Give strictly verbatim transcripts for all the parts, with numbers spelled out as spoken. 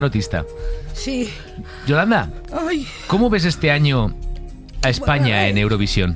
Notista. Sí. Yolanda, Ay. ¿cómo ves este año a España en Eurovisión?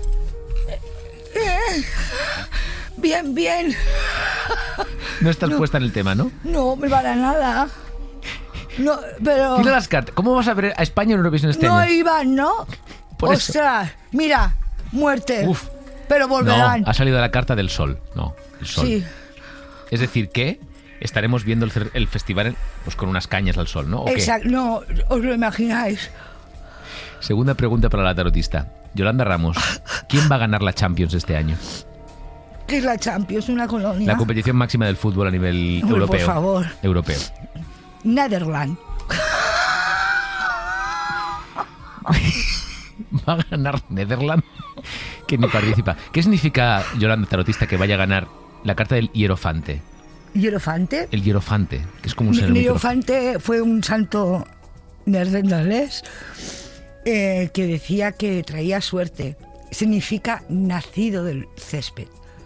Eh, bien, bien. No estás No. puesta en el tema, ¿no? No, para nada. No, pero... Tira las cartas. ¿Cómo vas a ver a España en Eurovisión este No año? iban, ¿no? Por eso. Ostras, mira, muerte. Uf. Pero volverán. No, ha salido la carta del sol. No, el sol. Sí. Es decir, que estaremos viendo el, cer- el festival pues con unas cañas al sol, ¿no? ¿O qué? Exacto, no, os lo imagináis. Segunda pregunta para la tarotista. Yolanda Ramos, ¿quién va a ganar la Champions este año? ¿Qué es la Champions? ¿Una colonia? La competición máxima del fútbol a nivel Hombre, europeo. por favor. Europeo. Netherlands. Va a ganar Netherlands, que ni participa. ¿Qué significa, Yolanda Tarotista, que vaya a ganar la carta del hierofante? ¿Hierofante? El hierofante, que es como un ser Hierofante fue un santo neerlandés eh, que decía que traía suerte. Significa nacido del césped.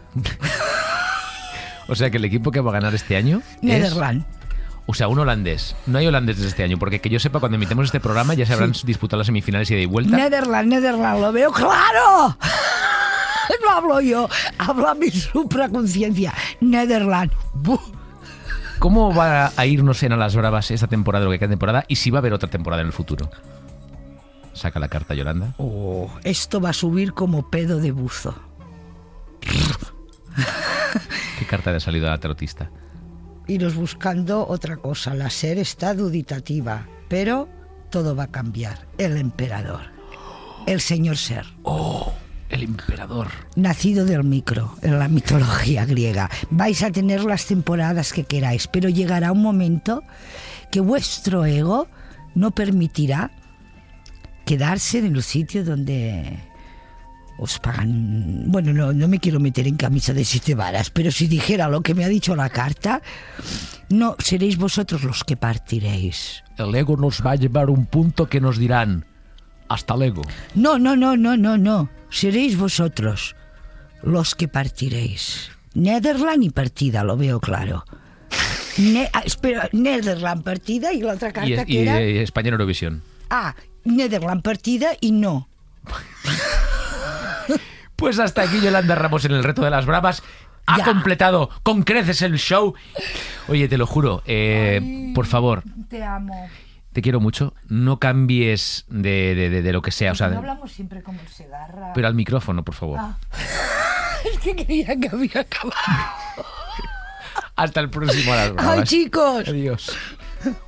O sea que el equipo que va a ganar este año Netherlands. es... O sea, un holandés. No hay holandeses este año, porque que yo sepa, cuando emitemos este programa ya se habrán Sí. disputado las semifinales y de vuelta. Netherlands, Netherlands, lo veo claro. No hablo yo, habla mi supraconciencia. Netherlands. Buh. ¿Cómo va a irnos en A las Bravas esta temporada, lo que queda de temporada, y si va a haber otra temporada en el futuro? Saca la carta, Yolanda. Oh, esto va a subir como pedo de buzo. ¿Qué carta le ha salido a la tarotista? Iros buscando otra cosa. La SER está duditativa, pero todo va a cambiar. El emperador, el señor SER, ¡Oh! El emperador. nacido del micro, en la mitología griega. Vais a tener las temporadas que queráis, pero llegará un momento que vuestro ego no permitirá quedarse en el sitio donde os pagan. Bueno, no, no me quiero meter en camisa de siete varas, pero si dijera lo que me ha dicho la carta, no seréis vosotros los que partiréis. El ego nos va a llevar un punto que nos dirán hasta luego. No, no, no, no, no, no. Seréis vosotros los que partiréis. Netherlands y partida, lo veo claro. Ne- ah, espera, Netherlands partida y la otra carta Y, que y, era. eh, España en Eurovisión. Ah, Netherlands partida y no. Pues hasta aquí Yolanda Ramos en el reto de las bravas. Ha Ya. completado con creces el show. Oye, te lo juro, eh, Ay, por favor, Te amo. te quiero mucho. No cambies de, de- de- de lo que sea. O sea, no de- hablamos siempre como el Segarra. pero al micrófono, por favor. Ah. Es que quería que había acabado. Hasta el próximo a las Ay, bravas. chicos. Adiós.